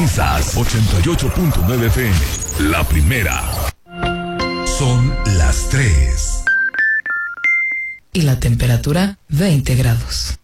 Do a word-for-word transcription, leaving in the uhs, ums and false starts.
Sintonizas ochenta y ocho punto nueve F M. La primera. Son las tres. Y la temperatura veinte grados.